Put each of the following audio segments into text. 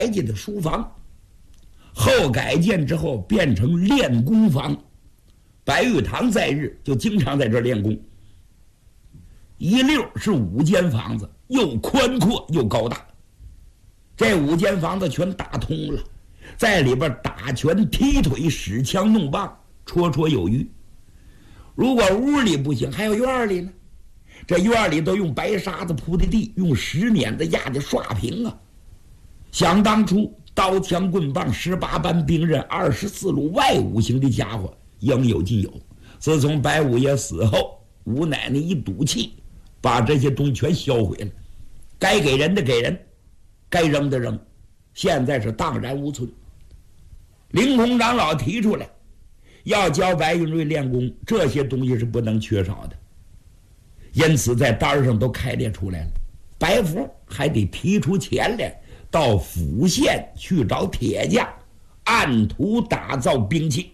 家的书房，后改建之后变成练功房。白玉堂在日就经常在这儿练功。一溜是5间房子，又宽阔又高大。这5间房子全打通了，在里边打拳踢腿使枪弄棒，绰绰有余。如果屋里不行，还有院里呢。这院里都用白沙子铺的地，用石碾子压的刷平啊。想当初刀枪棍棒18般兵刃24路外五行的家伙应有尽有。自从白五爷死后，吴奶奶一赌气，把这些东西全销毁了，该给人的给人，该扔的扔，现在是荡然无存。凌空长老提出来要教白云瑞练功，这些东西是不能缺少的，因此在单上都开列出来了。白福还得提出钱来，到府县去找铁匠，按图打造兵器。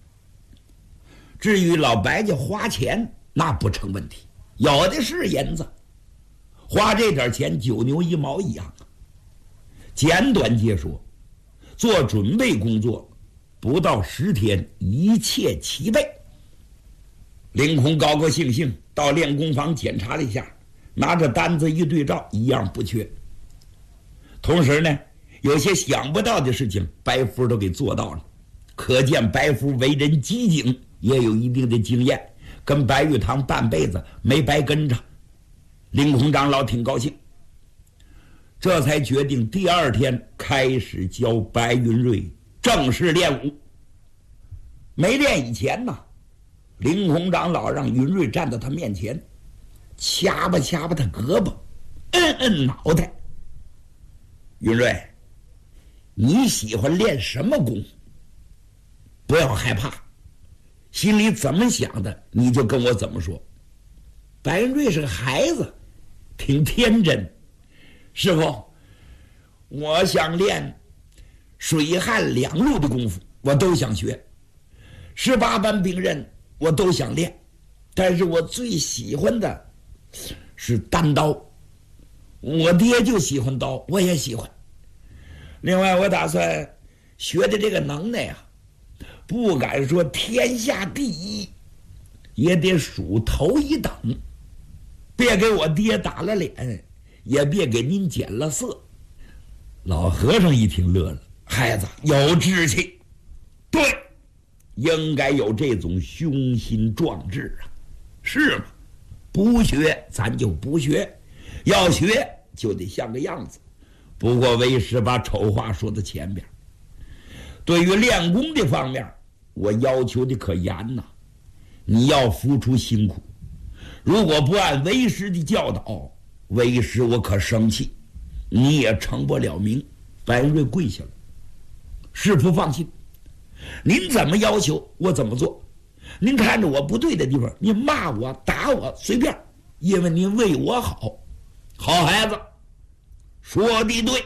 至于老白家花钱，那不成问题，有的是银子，花这点钱9牛1毛一样。简短截说，做准备工作不到10天，一切齐备。凌空高高兴兴到练功房检查了一下，拿着单子一对照，一样不缺。同时呢，有些想不到的事情白福都给做到了，可见白福为人机警，也有一定的经验，跟白玉堂半辈子没白跟着。凌空长老挺高兴，这才决定第2天开始教白云瑞正式练武。没练以前呢，凌空长老让云瑞站到他面前，掐吧掐吧他胳膊，摁摁脑袋。云瑞，你喜欢练什么功？不要害怕，心里怎么想的你就跟我怎么说。白云瑞是个孩子，挺天真。师傅，我想练水旱2路的功夫，我都想学。18般兵刃我都想练，但是我最喜欢的是单刀。我爹就喜欢刀，我也喜欢。另外我打算学的这个能耐啊，不敢说天下第一，也得数头1等。别给我爹打了脸，也别给您减了色。老和尚一听乐了，孩子有志气，对，应该有这种雄心壮志啊。是吗？不学咱就不学，要学就得像个样子。不过为师把丑话说到前边，对于练功的方面，我要求的可严呐。你要付出辛苦，如果不按为师的教导，为师我可生气，你也成不了名。白瑞跪下了，师父放心，您怎么要求我怎么做。您看着我不对的地方，您骂我打我随便，因为您为我好。好孩子，说的对，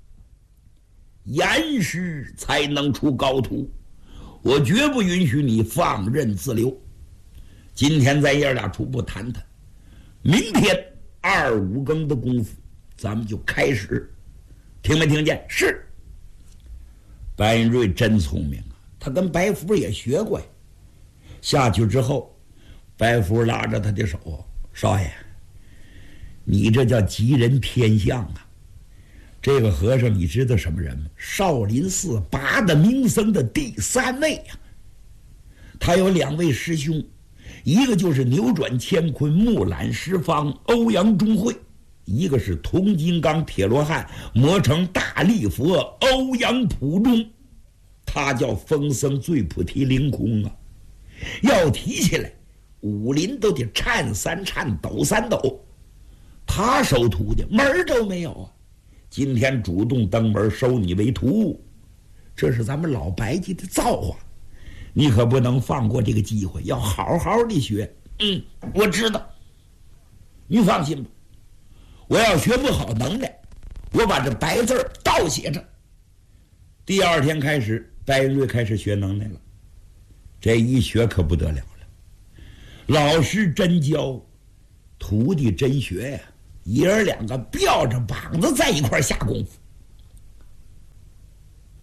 严师才能出高徒，我绝不允许你放任自流。今天咱爷俩初步谈谈，明天2、5更的功夫咱们就开始，听没听见？是。白云瑞真聪明啊，他跟白福也学过呀。下去之后，白福拉着他的手，少爷，你这叫吉人天相啊。这个和尚你知道什么人吗？少林寺8大名僧的第3位呀。他有2位师兄，一个就是扭转乾坤木兰十方欧阳中会，一个是铜金刚铁罗汉磨成大力佛欧阳普中。他叫风僧醉菩提凌空啊。要提起来，武林都得颤3颤，抖3抖。他收徒弟门儿都没有啊。今天主动登门收你为徒，这是咱们老白家的造化，你可不能放过这个机会，要好好的学。我知道，你放心吧，我要学不好能耐，我把这白字倒写着。第2天开始，白云瑞开始学能耐了。这一学可不得了了，老师真教，徒弟真学呀，爷儿2个吊着膀子在一块下功夫。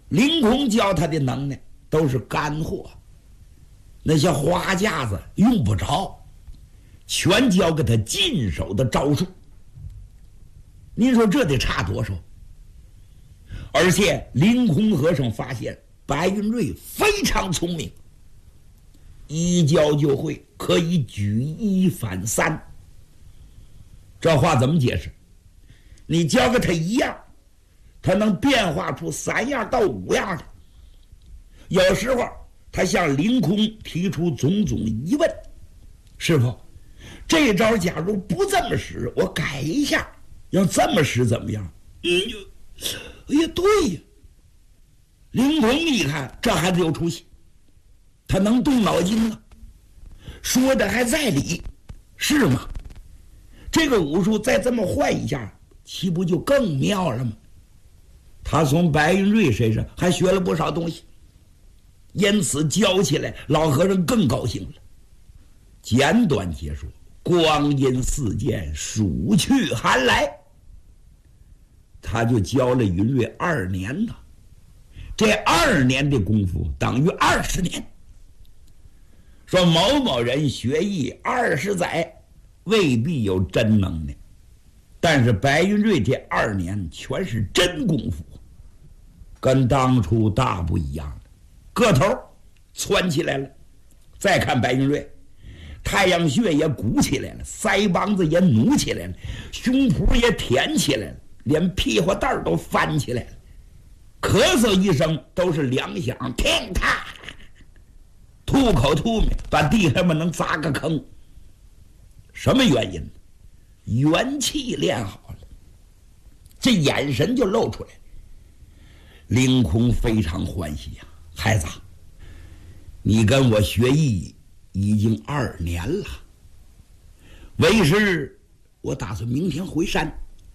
凌空教他的能耐都是干货，那些花架子用不着，全教给他进手的招数。您说这得差多少？而且凌空和尚发现白云瑞非常聪明，一教就会，可以举一反三。这话怎么解释？你教给他一样，他能变化出3样到5样的。有时候他向凌空提出种种疑问：师傅，这招假如不这么使，我改一下，要这么使怎么样？哎呀，对呀！凌空一看这孩子有出息，他能动脑筋了，说的还在理，是吗？这个武术再这么换一下，岂不就更妙了吗？他从白云瑞身上还学了不少东西，因此教起来老和尚更高兴了。简短解说，光阴似箭，暑去寒来，他就教了云瑞2年呢。这2年的功夫等于20年。说某某人学艺20载，未必有真能耐，但是白云瑞这2年全是真功夫，跟当初大不一样了，个头窜起来了。再看白云瑞，太阳穴也鼓起来了，腮帮子也努起来了，胸脯也挺起来了，连屁股蛋都翻起来了，咳嗽一声都是2响，听他吐口吐沫，把地上们能砸个坑。什么原因？元气练好了，这眼神就露出来。凌空非常欢喜呀，孩子，你跟我学艺已经2年了，为师我打算明天回山。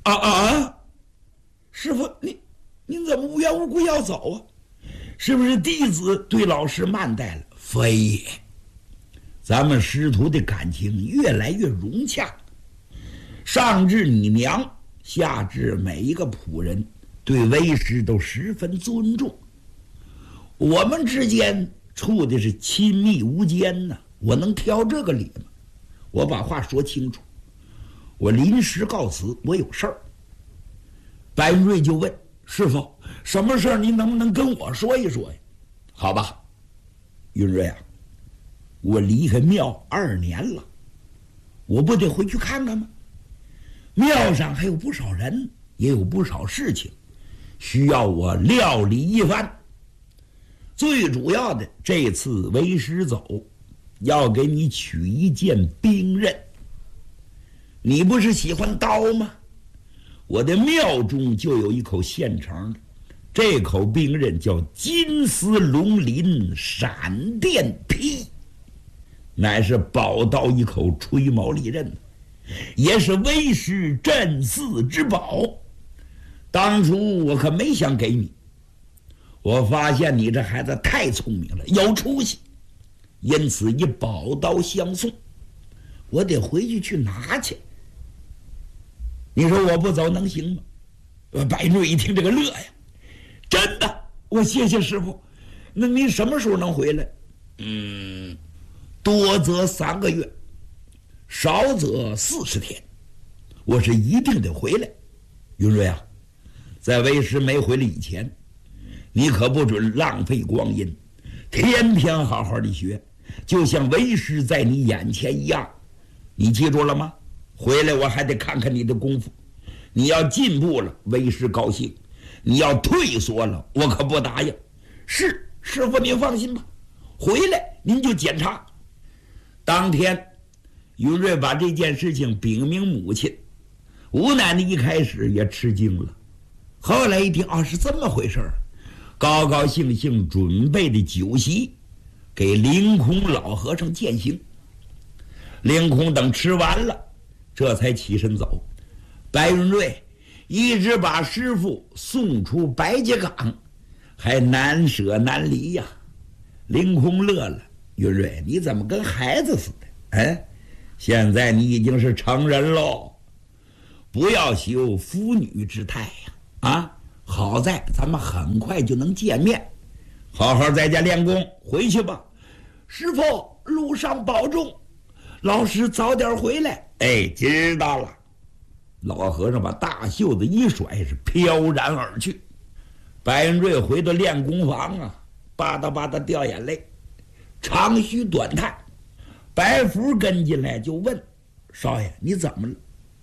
师傅，您怎么无缘无故要走啊？是不是弟子对老师慢待了？非也，咱们师徒的感情越来越融洽，上至你娘，下至每一个仆人，对为师都十分尊重。我们之间处的是亲密无间呢，我能挑这个理吗？我把话说清楚，我临时告辞，我有事儿。白云瑞就问师傅，什么事儿？您能不能跟我说一说呀？好吧，云瑞啊，我离开庙2年了，我不得回去看看吗？庙上还有不少人，也有不少事情需要我料理一番。最主要的，这次为师走，要给你取一件兵刃。你不是喜欢刀吗？我的庙中就有一口现成的，这口兵刃叫金丝龙鳞闪电劈，乃是宝刀一口，吹毛利刃，也是为师镇寺之宝。当初我可没想给你，我发现你这孩子太聪明了，有出息，因此以宝刀相送。我得回去拿去。你说我不走能行吗？白瑞一听这个乐呀，真的，我谢谢师傅。那您什么时候能回来？多则3个月，少则40天，我是一定得回来。云瑞啊，在为师没回来以前，你可不准浪费光阴，天天好好的学，就像为师在你眼前一样。你记住了吗？回来我还得看看你的功夫，你要进步了，为师高兴；你要退缩了，我可不答应。是，师傅您放心吧，回来您就检查。当天，云瑞把这件事情禀明母亲，吴奶奶一开始也吃惊了，后来一听，是这么回事儿，高高兴兴准备的酒席，给凌空老和尚饯行。凌空等吃完了，这才起身走。白云瑞一直把师傅送出白秸岗，还难舍难离呀。凌空乐了，云瑞，你怎么跟孩子似的？现在你已经是成人喽，不要修妇女之态呀！ 好在咱们很快就能见面，好好在家练功，回去吧。师傅，路上保重，老师早点回来。哎，知道了。老和尚把大袖子一甩，是飘然而去。白云瑞回到练功房啊，吧嗒吧嗒掉眼泪，长吁短叹。白福跟进来就问：“少爷，你怎么了？”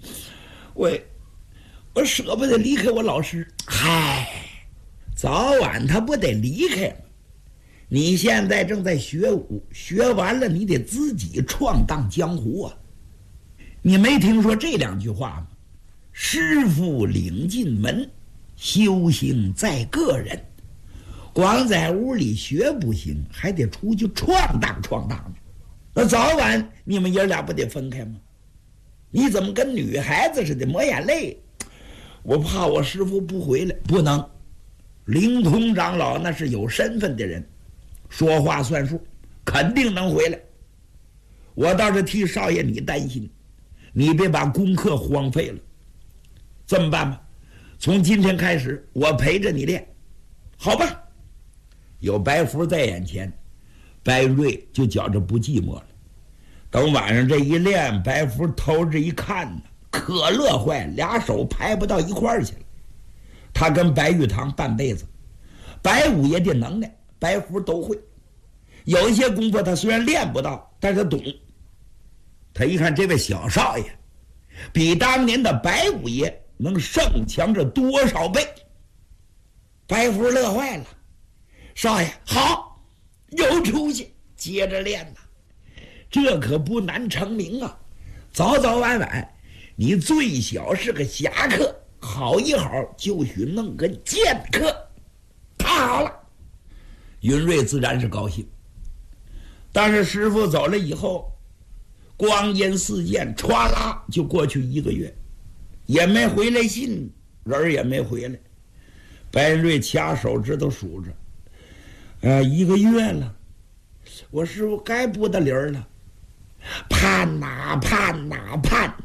我舍不得离开我老师。嗨，早晚他不得离开吗？你现在正在学武，学完了你得自己闯荡江湖啊！你没听说这2句话吗？师傅领进门，修行在个人。光在屋里学不行，还得出去闯荡闯荡呢。那早晚你们爷俩不得分开吗？你怎么跟女孩子似的抹眼泪？我怕我师傅不回来。不能，灵通长老那是有身份的人，说话算数，肯定能回来。我倒是替少爷你担心，你别把功课荒废了。这么办吧，从今天开始我陪着你练，好吧？有白福在眼前，白瑞就觉着不寂寞了。等晚上这一练，白福偷着一看呢，可乐坏，俩手排不到一块儿去了。他跟白玉堂半辈子，白五爷的能耐，白福都会。有一些功夫他虽然练不到，但是懂。他一看这位小少爷，比当年的白五爷能胜强着多少倍？白福乐坏了，少爷好，有出息，接着练呐。这可不难成名啊！早早晚晚，你最小是个侠客，好一好就许弄个剑客。太好了，云瑞自然是高兴。但是师傅走了以后，光阴似箭，歘啦就过去1个月，也没回来信，人也没回来。白云瑞掐手指头数着，1个月了，我师傅该不得理儿了。盼呐盼呐盼呐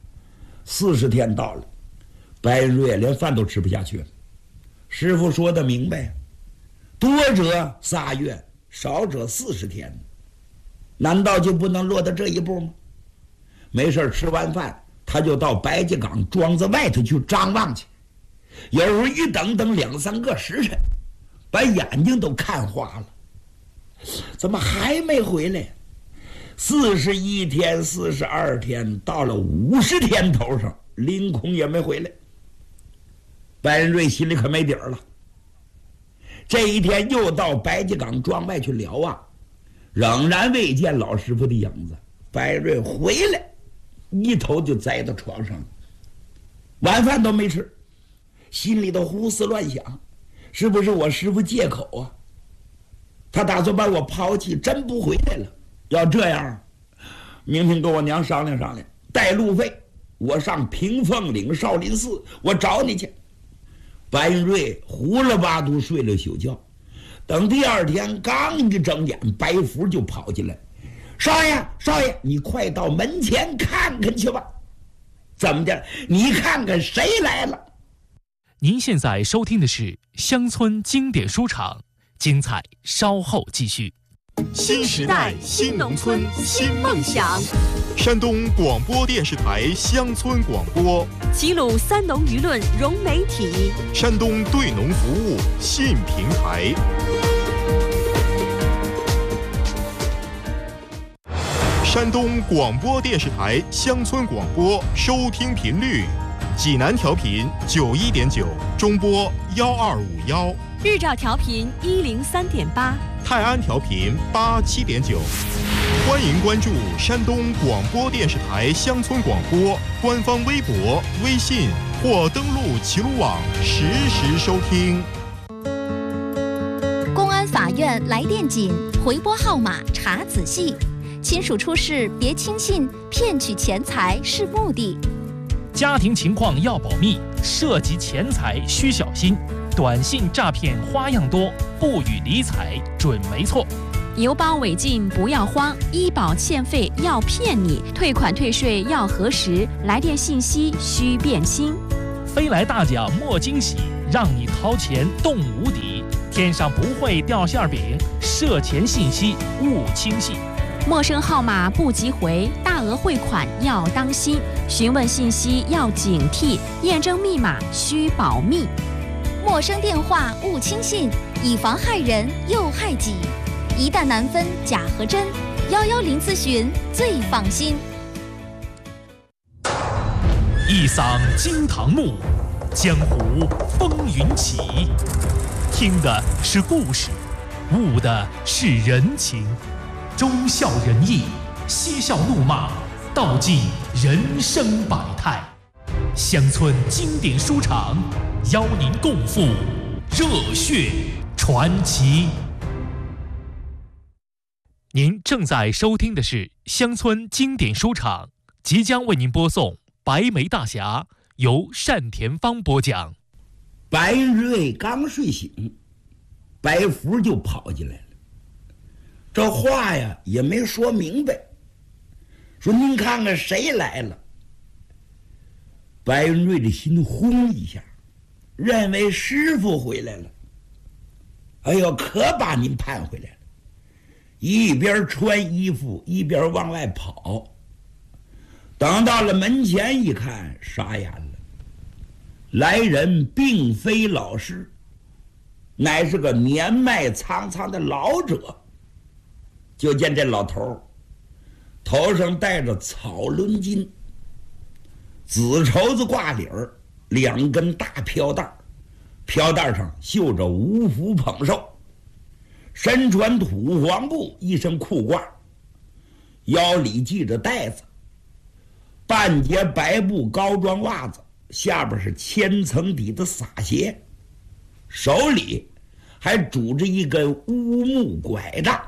，40天到了，白云瑞连饭都吃不下去了。师傅说的明白，多者3月，少者40天，难道就不能落到这一步吗？没事，吃完饭他就到白家岗庄子外头去张望去，有时候一等2、3个时辰，把眼睛都看花了。怎么还没回来？41天、42天，到了50天头上，凌空也没回来。白仁瑞心里可没底儿了。这一天又到白家岗庄外去瞭望，仍然未见老师傅的影子。白瑞回来，一头就栽到床上，晚饭都没吃，心里头胡思乱想，是不是我师傅借口啊？他打算把我抛弃，真不回来了。要这样，明天跟我娘商量商量，带路费，我上屏风岭少林寺，我找你去。白云瑞胡了八嘟睡了宿觉，等第2天刚一睁眼，白福就跑进来：“少爷，少爷，你快到门前看看去吧。”怎么的？你看看谁来了？ 您现在收听的是乡村经典书场，精彩稍后继续。 新时代新农村新梦想，山东广播电视台乡村广播， 齐鲁三农舆论融媒体， 山东对农服务信平台。山东广播电视台乡村广播收听频率：济南调频91.9，中波1251； 日照调频103.8， 泰安调频87.9。欢迎关注山东广播电视台乡村广播官方微博、微信或登录齐鲁网实时收听。 公安法院来电紧，回拨号码查仔细。亲属出事别轻信，骗取钱财是目的。 家庭情况要保密，涉及钱财需小心。短信诈骗花样多，不予理睬准没错。 邮包违禁不要慌，医保欠费要骗你，退款退税要核实，来电信息需辨清。 飞来大奖莫惊喜， 让你掏钱动无底，天上不会掉馅饼，涉钱信息勿轻信。 陌生号码不急回，大额汇款要当心，询问信息要警惕，验证密码需保密。 陌生电话勿轻信，以防害人又害己。一旦难分假和真，110咨询最放心。 一嗓惊堂木，江湖风云起。听的是故事，悟的是人情。忠孝仁义，嬉笑怒骂，道尽人生百态。乡村经典书场，邀您共赴热血传奇。您正在收听的是乡村经典书场，即将为您播送《白眉大侠》，由单田芳播讲。 白云瑞刚睡醒，白福就跑进来了。这话呀也没说明白，说您看看谁来了。白云瑞的心轰一下，认为师傅回来了。哎呦，可把您盼回来了。一边穿衣服一边往外跑，等到了门前一看，傻眼了。来人并非老师，乃是个年迈苍苍的老者。就见这老头上戴着草纶巾，紫绸子挂领儿，2根大飘带，飘带上绣着五福捧寿，身穿土黄布，一身裤褂，腰里系着带子，半截白布高装袜子，下边是千层底的洒鞋，手里还拄着一根乌木拐杖。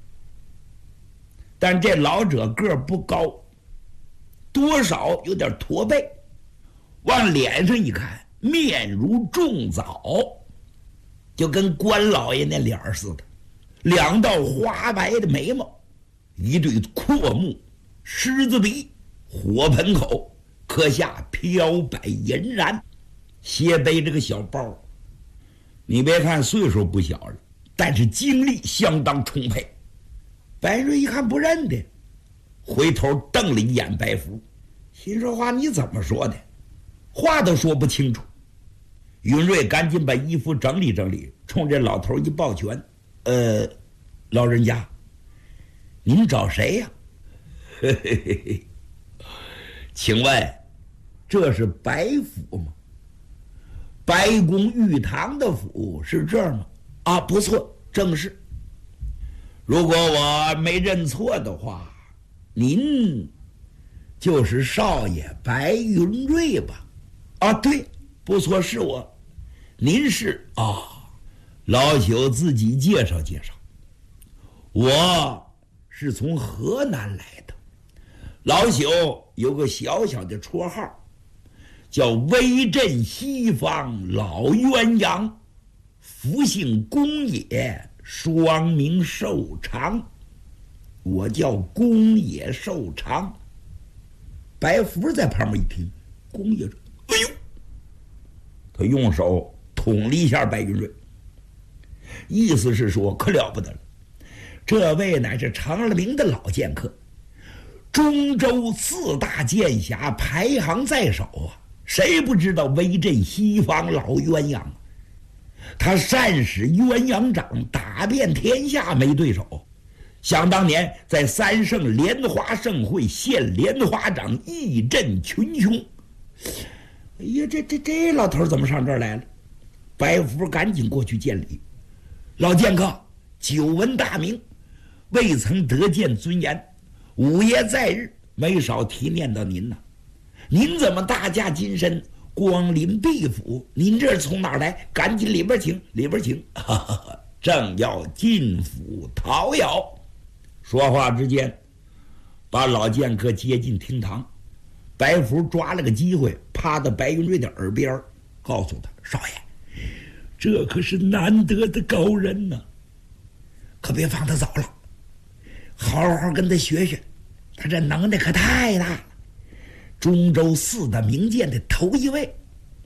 但这老者个儿不高，多少有点驼背，往脸上一看，面如重枣，就跟关老爷那脸似的，2道花白的眉毛，一对阔目，狮子鼻，火盆口，刻下飘摆银髯，斜背着个小包。你别看岁数不小了，但是精力相当充沛。白瑞一看不认得，回头瞪了一眼白福，心说话你怎么说的？话都说不清楚。云瑞赶紧把衣服整理整理，冲这老头一抱拳：“老人家，您找谁呀？”“嘿嘿嘿嘿，请问这是白府吗？白宫玉堂的府是这儿吗？”“啊，不错，正是。如果我没认错的话，您就是少爷白云瑞吧？”“啊，对，不错，是我。您是啊？”老朽自己介绍介绍，我是从河南来的。老朽有个小小的绰号，叫威震西方老鸳鸯，福姓公野，双名寿长。我叫公野寿长。白福在旁边一听，公野说：“哎呦！”他用手捅了一下白云瑞，意思是说可了不得了，这位乃是成了名的老剑客，中州4大剑侠排行在首啊，谁不知道威震西方老鸳鸯？他善使鸳鸯掌，打遍天下没对手。想当年在3圣莲花盛会献莲花掌，义震群雄。哎呀，这老头怎么上这儿来了？白福赶紧过去见礼。老剑客，久闻大名，未曾得见尊严，五爷在日，没少提念到您呢。您怎么大驾金身，光临毕府？您这是从哪儿来？赶紧里边请，里边请。哈哈哈，正要进府讨要。说话之间，把老剑客接进厅堂。白福抓了个机会，趴到白云瑞的耳边，告诉他：“少爷，这可是难得的高人呢，可别放他走了，好好跟他学学，他这能耐可太大了，中州4大名剑的头一位。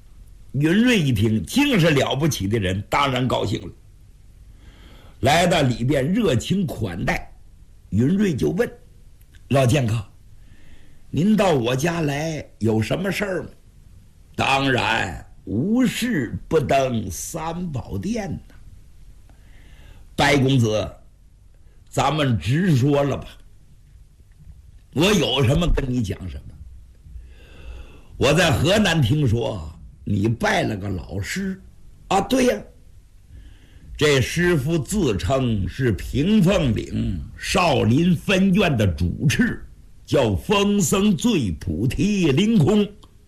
允瑞一听，竟是了不起的人，当然高兴了，来到里边热情款待。允瑞就问老剑客：“您到我家来有什么事儿吗？”“当然无事不登三宝殿呐。”“白公子，咱们直说了吧，我有什么跟你讲什么。我在河南听说你拜了个老师啊。”“对呀，这师傅自称是屏风岭少林分院的主持，叫风僧醉菩提凌空，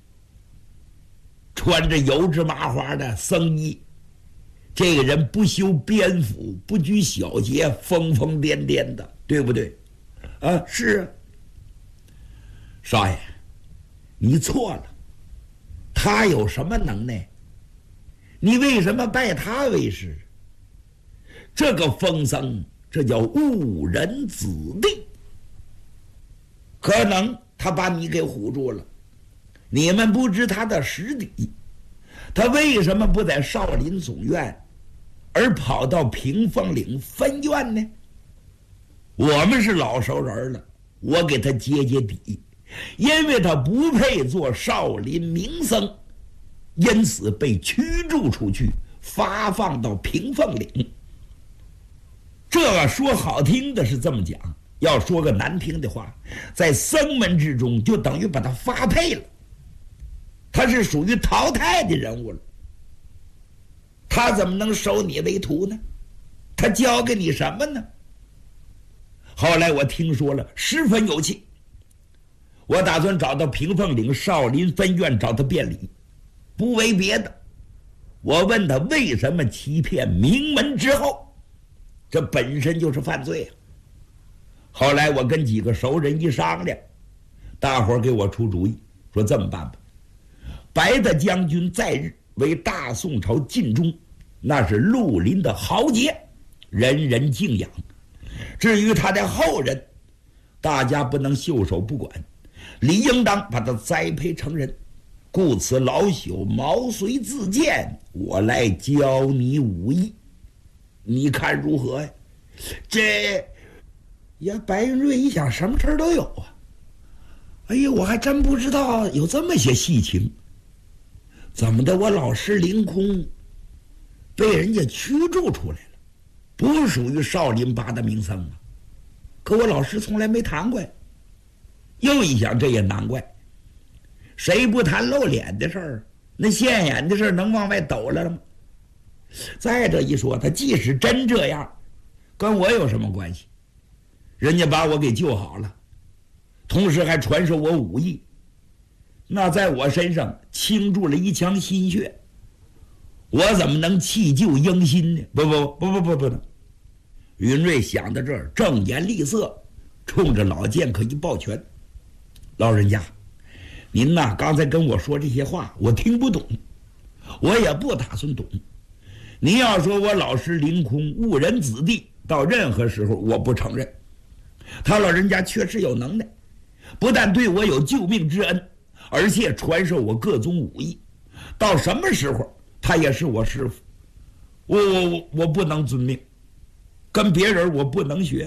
穿着油脂麻花的僧衣。这个人不修边幅，不拘小节，疯疯癫癫的，对不对？”“啊，是啊。”“少爷，你错了，他有什么能耐？你为什么拜他为师？这个风僧，这叫误人子弟。可能他把你给唬住了，你们不知他的实底。他为什么不在少林总院，而跑到屏风岭分院呢？我们是老熟人了，我给他揭揭底。因为他不配做少林名僧，因此被驱逐出去，发放到屏风岭。这个说好听的是这么讲，要说个难听的话，在僧门之中就等于把他发配了，他是属于淘汰的人物了。他怎么能收你为徒呢？他教给你什么呢？后来我听说了，十分有气，我打算找到屏风岭少林分院找他辩理，不为别的，我问他为什么欺骗名门之后，这本身就是犯罪啊。后来我跟几个熟人一商量，大伙儿给我出主意，说这么办吧，白大将军在日为大宋朝尽忠，那是绿林的豪杰，人人敬仰。至于他的后人，大家不能袖手不管，理应当把他栽培成人。故此老朽毛遂自荐，我来教你武艺，你看如何呀？这呀，白云瑞一想，什么事都有啊。哎呀，我还真不知道有这么些细情。怎么的，我老师凌空被人家驱逐出来了，不属于少林八大名僧啊。可我老师从来没谈过呀。又一想，这也难怪，谁不谈露脸的事儿？那现眼的事儿能往外抖了吗？再这一说，他即使真这样，跟我有什么关系？人家把我给救好了，同时还传授我武艺，那在我身上倾注了一腔心血，我怎么能弃旧迎新呢？不！云瑞想到这儿，正颜厉色，冲着老剑客一抱拳：“老人家，您呐，刚才跟我说这些话，我听不懂，我也不打算懂。您要说我老师凌空误人子弟，到任何时候我不承认。他老人家确实有能耐，不但对我有救命之恩，而且传授我各种武艺，到什么时候他也是我师傅。我不能遵命，跟别人我不能学。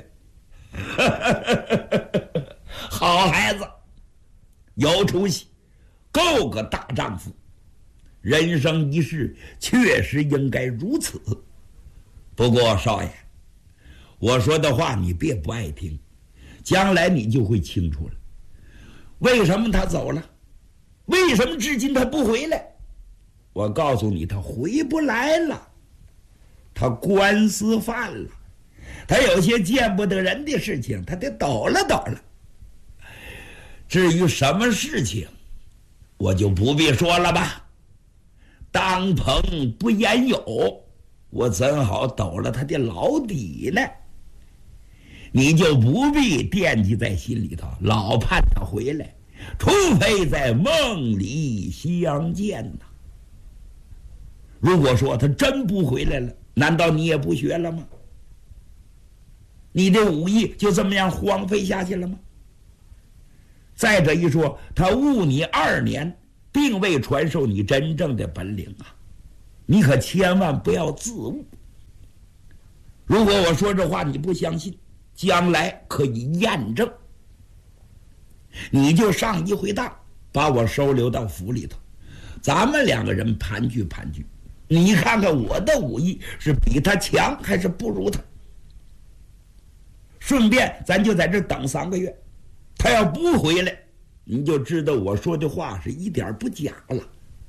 好孩子，有出息，够个大丈夫。人生一世，确实应该如此。不过少爷，我说的话你别不爱听，将来你就会清楚了。为什么他走了？为什么至今他不回来？我告诉你，他回不来了。他官司犯了，他有些见不得人的事情，他得抖了。至于什么事情，我就不必说了吧。当朋不言友，我怎好抖了他的老底呢？你就不必惦记在心里头，老盼他回来，除非在梦里相见呐。如果说他真不回来了，难道你也不学了吗？你的武艺就这么样荒废下去了吗？再者一说，他误你2年， 并未传授你真正的本领啊！你可千万不要自误。如果我说这话你不相信，将来可以验证。你就上一回当，把我收留到府里头，咱们2个人盘踞盘踞，你看看我的武艺是比他强还是不如他。顺便咱就在这等3个月，他要不回来，你就知道我说的话是一点不假了。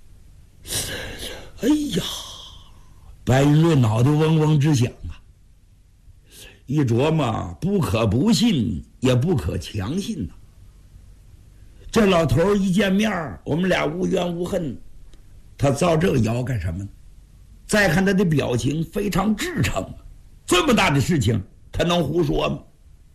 哎呀，白云瑞脑袋嗡嗡直响啊！一琢磨，不可不信，也不可强信呐。这老头一见面，我们俩无冤无恨，他造这个谣干什么呢？再看他的表情，非常至诚，这么大的事情，他能胡说吗？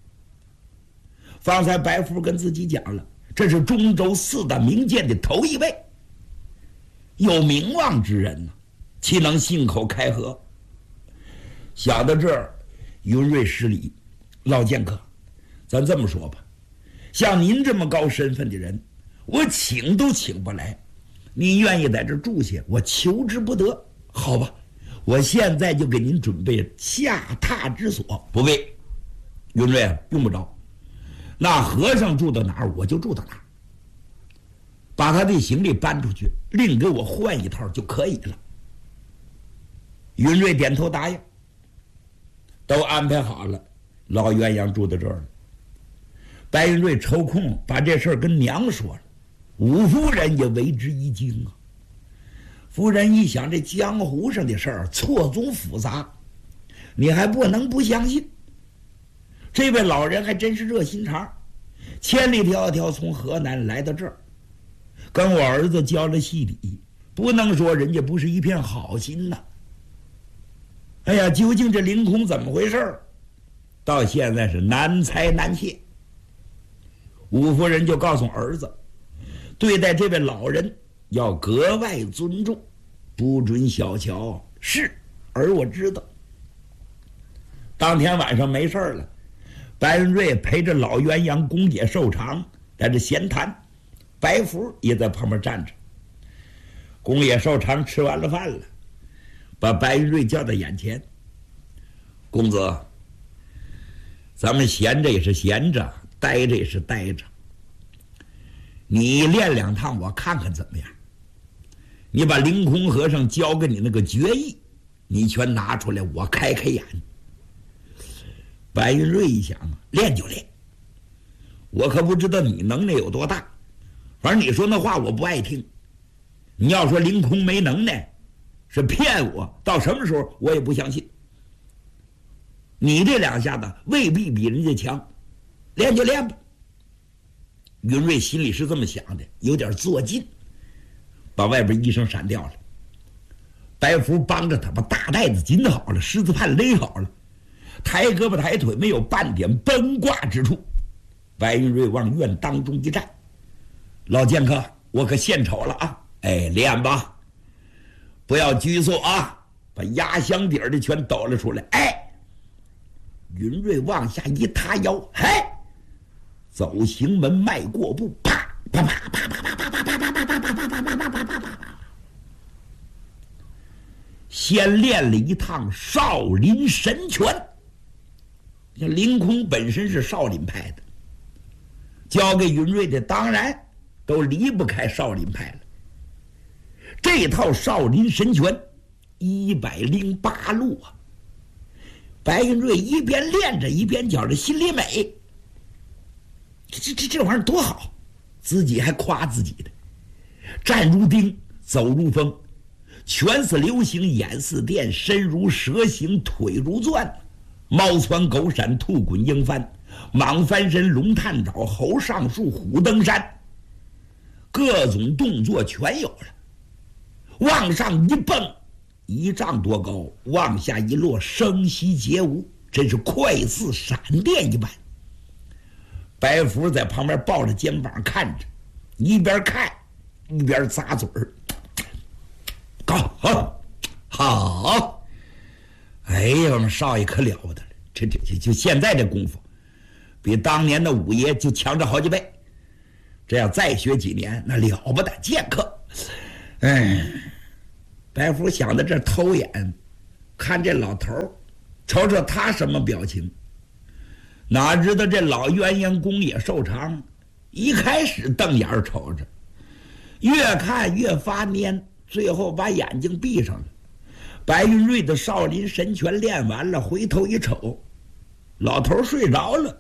方才白福跟自己讲了，这是中州4大名剑的头一位，有名望之人呢，岂能信口开河？想到这儿，云瑞施礼，老剑客，咱这么说吧，像您这么高身份的人，我请都请不来，您愿意在这住下，我求之不得。好吧，我现在就给您准备下榻之所。不必，云瑞啊，用不着。那和尚住到哪儿，我就住到哪儿。把他的行李搬出去，另给我换一套就可以了。云瑞点头答应。都安排好了，老鸳鸯住到这儿了。白云瑞抽空把这事儿跟娘说了，武夫人也为之一惊啊。夫人一想，这江湖上的事儿错综复杂，你还不能不相信。这位老人还真是热心肠，千里迢迢从河南来到这儿，跟我儿子交了戏底，不能说人家不是一片好心呐。哎呀，究竟这凌空怎么回事，到现在是难猜难切。武夫人就告诉儿子，对待这位老人要格外尊重，不准小瞧。是，儿我知道。当天晚上没事了，白云瑞陪着老鸳鸯公冶寿长在这闲谈，白福也在旁边站着。公冶寿长吃完了饭了，把白云瑞叫到眼前。公子，咱们闲着也是闲着，待着也是待着，你练2趟我看看怎么样？你把凌空和尚教给你那个绝艺，你全拿出来，我开开眼。白云瑞一想，练就练，我可不知道你能耐有多大，反正你说那话我不爱听。你要说凌空没能耐，是骗我，到什么时候我也不相信。你这2下子未必比人家强，练就练吧。云瑞心里是这么想的，有点作劲，把外边衣裳闪掉了。白福帮着他把大带子紧好了，狮子畔勒好了，抬胳膊抬腿，没有半点崩挂之处。白云瑞往院当中一站，老剑客，我可献丑了啊！哎，练吧，不要拘束啊，把压箱底儿的全抖了出来。哎，云瑞往下一塌腰，哎，走行门迈过步，啪啪啪啪啪啪啪啪啪啪啪啪啪啪啪啪啪啪，先练了一趟少林神拳。凌空本身是少林派的，教给云瑞的当然都离不开少林派了。这套少林神拳108路啊！白云瑞一边练着一边觉着心里美，这玩意儿多好，自己还夸自己的。站如钉，走如风，拳似流星，眼似电，身如蛇形，腿如钻，猫窜狗闪，兔滚鹰翻，蟒翻身，龙探爪，猴上树，虎登山，各种动作全有了。往上一蹦，1丈多高，往下一落，声息皆无，真是快似闪电一般。白福在旁边抱着肩膀看着，一边看一边咂嘴儿。好，哎呀，我们少爷可了不得了，就现在这功夫，比当年的五爷就强着好几倍。这要再学几年，那了不得，剑客。 白福想到这偷眼，看这老头，瞅瞅他什么表情。哪知道这老鸳鸯公野寿长，一开始瞪眼瞅着，越看越发蔫，最后把眼睛闭上了。白云瑞的少林神拳练完了，回头一瞅，老头睡着了。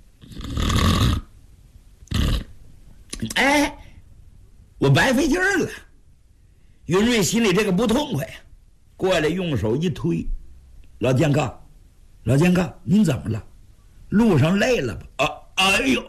哎，我白费劲儿了。云瑞心里这个不痛快呀，过来用手一推，老剑客，老剑客，您怎么了？路上累了吧？哎呦，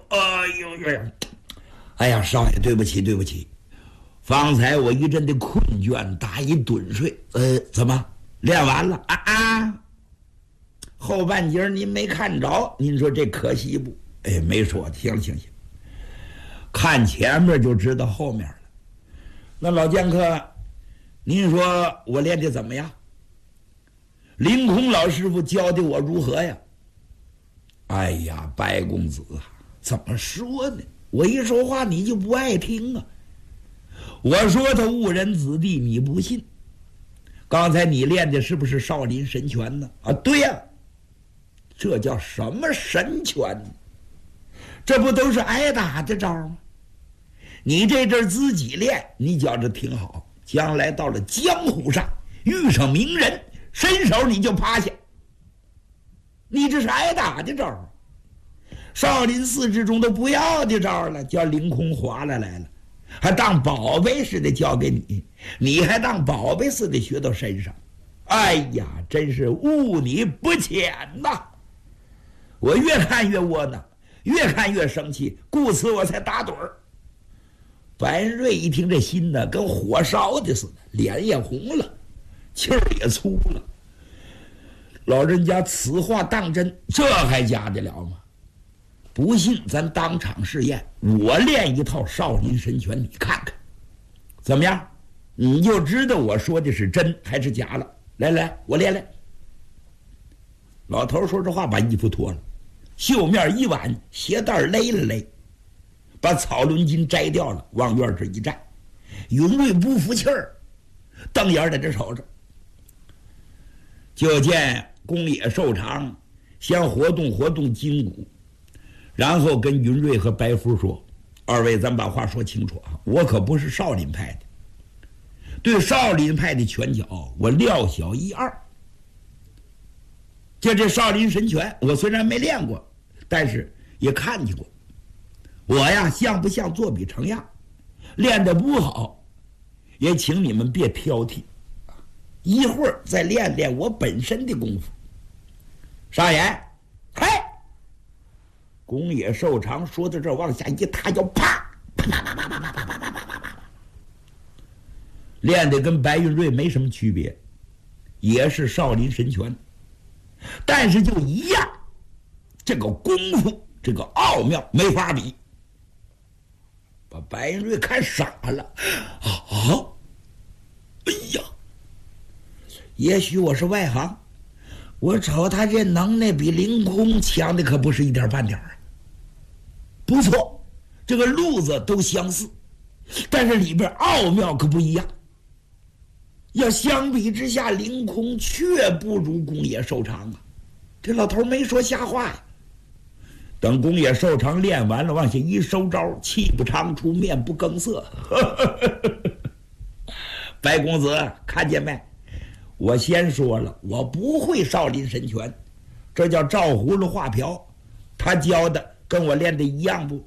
哎呀，少爷，对不起，对不起，方才我一阵的困倦，打一盹睡。怎么练完了啊？后半截您没看着，您说这可惜不？没说，行，看前面就知道后面了。那老剑客，您说我练的怎么样？凌空老师傅教的我如何呀？哎呀，白公子啊，怎么说呢？我一说话你就不爱听啊。我说他误人子弟，你不信。刚才你练的是不是少林神拳呢？啊，对呀，这叫什么神拳呢？这不都是挨打的招吗？你这阵自己练，你觉着挺好，将来到了江湖上遇上名人，伸手你就趴下。你这是挨打的招，少林寺之中都不要的招了，叫凌空划来了，还当宝贝似的交给你，你还当宝贝似的学到身上。哎呀，真是误你不浅呐！我越看越窝囊，越看越生气，故此我才打盹儿。白瑞一听这心呢，跟火烧的似的，脸也红了，气儿也粗了。老人家此话当真，这还假得了吗？不信咱当场试验，我练一套少林神拳，你看看怎么样？你就知道我说的是真还是假了。来，我练练。老头说这话，把衣服脱了，袖面一挽，鞋带勒了勒，把草纶巾摘掉了，往院这一站。云瑞不服气儿，瞪眼在这瞅着。就见公野寿长先活动筋骨，然后跟云瑞和白夫说：“二位，咱把话说清楚啊，我可不是少林派的，对少林派的拳脚我料小一二。这少林神拳，我虽然没练过，但是也看见过。我呀，像不像作比成样？练得不好，也请你们别挑剔。一会儿再练练我本身的功夫。”少爷，嘿！公野寿长说到这，往下一踏，就啪，练得跟白云瑞没什么区别，也是少林神拳，但是就一样，这个功夫，这个奥妙没法比。把白云瑞看傻了，哎呀！也许我是外行，我瞅他这能耐比凌空强的可不是一点半点啊。不错，这个路子都相似，但是里边奥妙可不一样。要相比之下，凌空却不如公野寿长啊。这老头没说瞎话呀。等公野寿长练完了，往下一收招，气不长出，面不更色。白公子看见没？我先说了，我不会少林神拳，这叫照葫芦画瓢。他教的跟我练的一样不？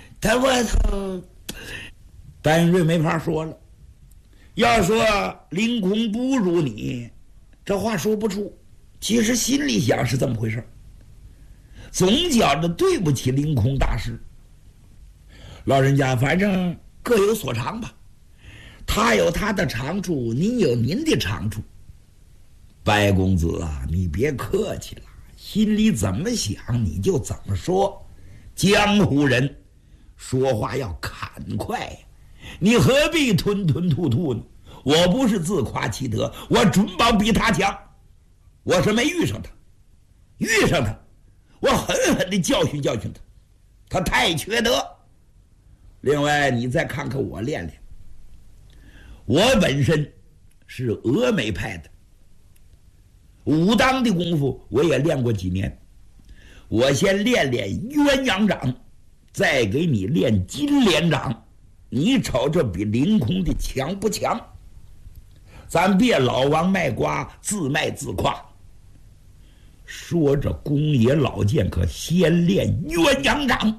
白云瑞没法说了。要说凌空不如你，这话说不出。其实心里想是这么回事，总觉着对不起凌空大师。老人家反正各有所长吧，他有他的长处，您有您的长处。白公子啊，你别客气了，心里怎么想你就怎么说。江湖人说话要砍快呀，你何必吞吞吐吐呢？我不是自夸其德，我准保比他强。我是没遇上他，遇上他，我狠狠地教训教训他，他太缺德。另外，你再看看我练练， 我本身是峨眉派的，武当的功夫我也练过几年。我先练练鸳鸯掌，再给你练金莲掌，你瞅这比凌空的强不强？咱别老王卖瓜，自卖自夸。说着，公爷老剑可先练鸳鸯掌。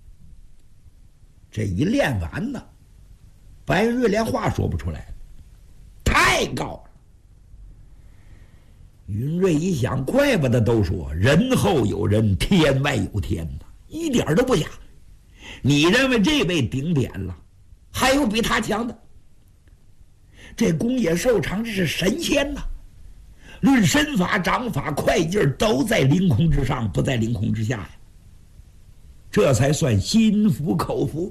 这一练完呢，白云瑞连话说不出来，太高了。云瑞一想，怪不得都说人后有人，天外有天呐，一点都不假。你认为这位顶点了，还有比他强的？这公野寿长这是神仙呐，论身法、掌法、快劲儿都在凌空之上，不在凌空之下呀。这才算心服口服。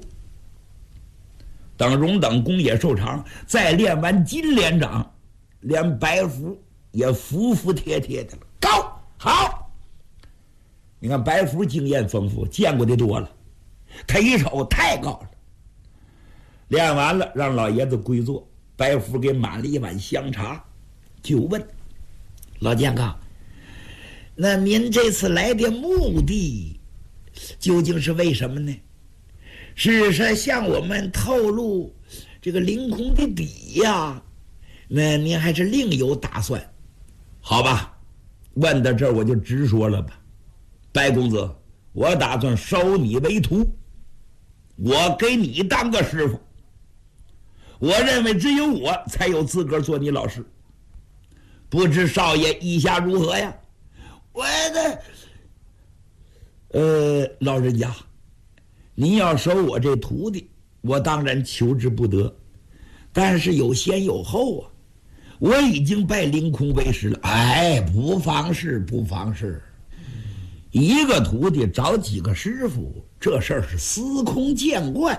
等公野寿长再练完金莲掌，连白福也服服帖帖的了。高好，你看白福经验丰富，见过的多了，他一瞅太高了。练完了，让老爷子归坐，白福给满了一碗香茶，就问老健康：“那您这次来的目的究竟是为什么呢？是向我们透露这个凌空的底呀？那您还是另有打算？好吧，问到这儿我就直说了吧。白公子，我打算收你为徒，我给你当个师傅。我认为只有我才有资格做你老师，不知少爷意下如何呀？”我的老人家，您要收我这徒弟，我当然求之不得，但是有先有后啊。我已经拜凌空为师了，不妨事，不妨事。一个徒弟找几个师傅，这事儿是司空见惯，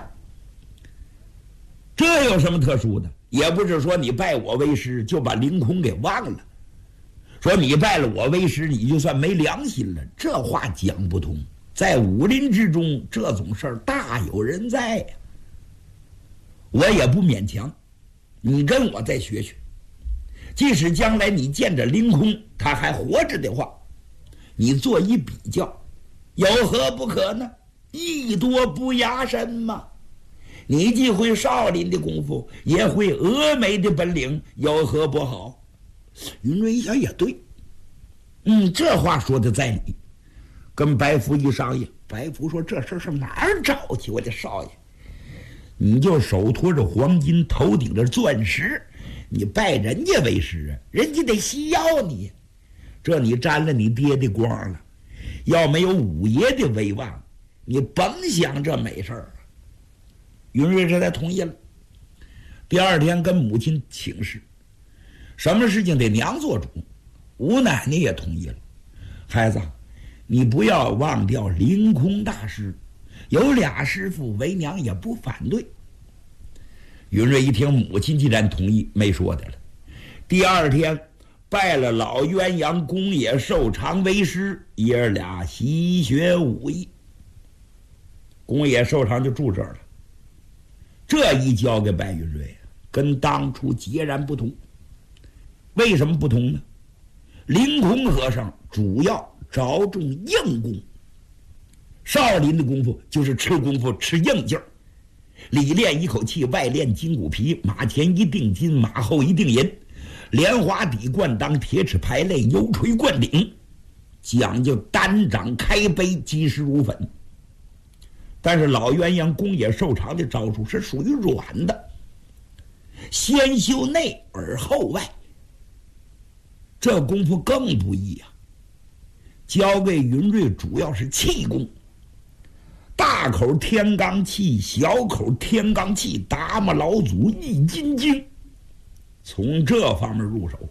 这有什么特殊的？也不是说你拜我为师就把凌空给忘了，说你拜了我为师你就算没良心了，这话讲不通。在武林之中，这种事儿大有人在呀。我也不勉强，你跟我再学学。即使将来你见着凌空他还活着的话，你做一比较，有何不可呢？艺多不压身嘛。你既会少林的功夫，也会峨眉的本领，有何不好？云瑞一想也对，这话说的在理。跟白福一商议，白福说：“这事儿上哪儿找去？我的少爷，你就手托着黄金，头顶着钻石，你拜人家为师啊，人家得需要你，这你沾了你爹的光了。要没有五爷的威望，你甭想这美事儿。”云瑞这才同意了。第二天跟母亲请示，什么事情得娘做主。吴奶奶也同意了。孩子，你不要忘掉凌空大师，有俩师傅，为娘也不反对。云瑞一听母亲既然同意，没说的了。第二天拜了老鸳鸯公野寿长为师，爷儿俩习学武艺。公野寿长就住这儿了。这一交给白云瑞，跟当初截然不同。为什么不同呢？凌空和尚主要着重硬功，少林的功夫就是吃功夫吃硬劲儿，里练一口气，外练筋骨皮，马前一定金，马后一定银，莲花底灌裆，铁齿排肋，油锤灌顶，讲究单掌开杯，击石如粉。但是老鸳鸯公野寿长的招数是属于软的，先修内而后外，这功夫更不易啊。交给云瑞主要是气功，大口天罡气，小口天罡气，达摩老祖易筋经，从这方面入手。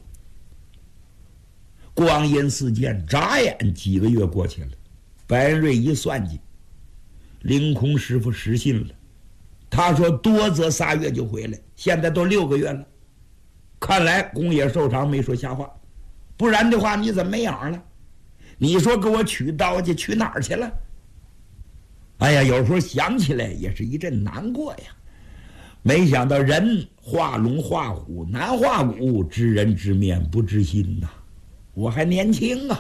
光阴似箭，眨眼几个月过去了。白瑞一算计，凌空师傅失信了，他说多则3月就回来，现在都6个月了。看来公野寿长没说瞎话，不然的话你怎么没影了？你说给我取刀去，去哪儿去了？哎呀，有时候想起来也是一阵难过呀。 没想到人画龙画虎难画骨，知人知面不知心呐。我还年轻啊，